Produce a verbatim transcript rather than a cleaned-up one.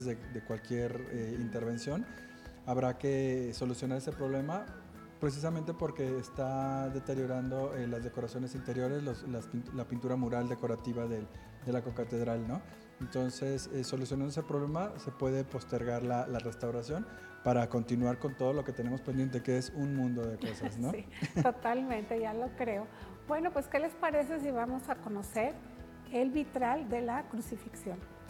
de, de cualquier eh, intervención, habrá que solucionar ese problema precisamente porque está deteriorando eh, las decoraciones interiores, los, las, la pintura mural decorativa del, de la concatedral, ¿no? Entonces, eh, solucionando ese problema, se puede postergar la, la restauración para continuar con todo lo que tenemos pendiente, que es un mundo de cosas, ¿no? Sí, totalmente, ya lo creo. Bueno, pues, ¿qué les parece si vamos a conocer el vitral de la crucifixión?